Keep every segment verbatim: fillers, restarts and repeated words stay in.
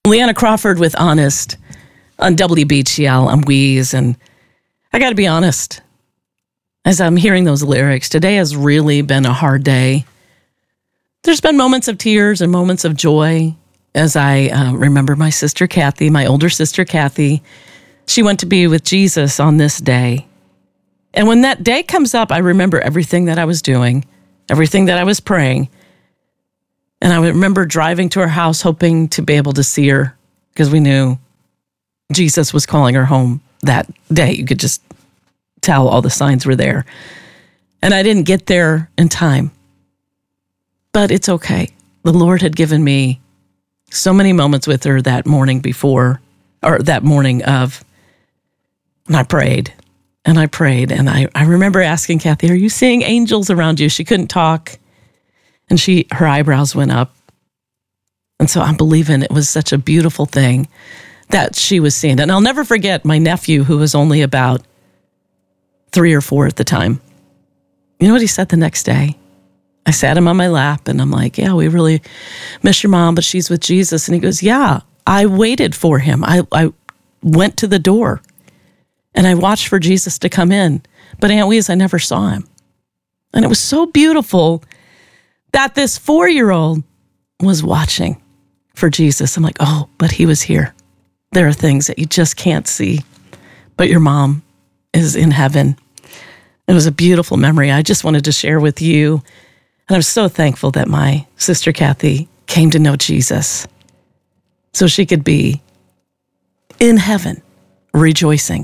Leanna Crawford with Honest on W B G L on Wheeze. And I got to be honest, as I'm hearing those lyrics, today has really been a hard day. There's been moments of tears and moments of joy as I uh, remember my sister Kathy, my older sister Kathy. She went to be with Jesus on this day. And when that day comes up, I remember everything that I was doing, everything that I was praying. And I remember driving to her house hoping to be able to see her because we knew Jesus was calling her home that day. You could just tell all the signs were there. And I didn't get there in time. But it's okay. The Lord had given me so many moments with her that morning before, or that morning of, and I prayed. And I prayed. And I, I remember asking Kathy, are you seeing angels around you? She couldn't talk. And she, her eyebrows went up. And so I'm believing it was such a beautiful thing that she was seeing. And I'll never forget my nephew, who was only about three or four at the time. You know what he said the next day? I sat him on my lap and I'm like, yeah, we really miss your mom, but she's with Jesus. And he goes, yeah, I waited for him. I, I went to the door and I watched for Jesus to come in. But Aunt Weeze, I never saw him. And it was so beautiful that this four-year-old was watching for Jesus. I'm like, oh, but he was here. There are things that you just can't see, but your mom is in heaven. It was a beautiful memory I just wanted to share with you. And I'm so thankful that my sister Kathy came to know Jesus so she could be in heaven rejoicing.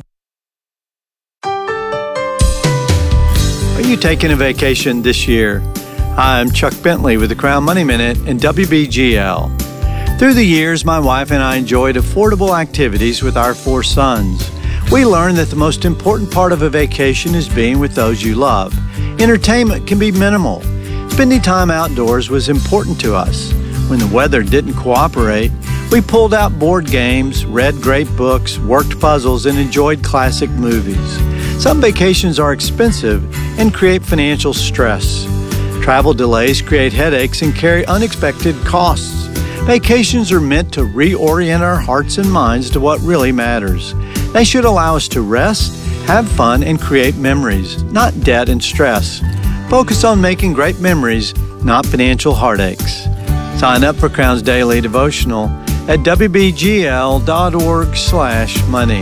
Are you taking a vacation this year? Hi, I'm Chuck Bentley with the Crown Money Minute and W B G L. Through the years, my wife and I enjoyed affordable activities with our four sons. We learned that the most important part of a vacation is being with those you love. Entertainment can be minimal. Spending time outdoors was important to us. When the weather didn't cooperate, we pulled out board games, read great books, worked puzzles, and enjoyed classic movies. Some vacations are expensive and create financial stress. Travel delays create headaches and carry unexpected costs. Vacations are meant to reorient our hearts and minds to what really matters. They should allow us to rest, have fun, and create memories, not debt and stress. Focus on making great memories, not financial heartaches. Sign up for Crown's Daily Devotional at W B G L dot org slash money.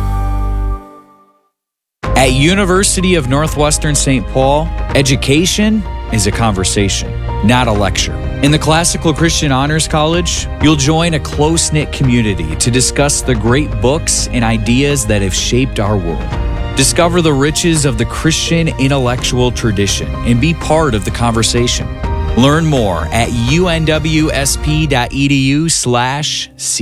At University of Northwestern Saint Paul, education is a conversation, not a lecture. In the Classical Christian Honors College, you'll join a close-knit community to discuss the great books and ideas that have shaped our world. Discover the riches of the Christian intellectual tradition and be part of the conversation. Learn more at U N W S P dot E D U slash C.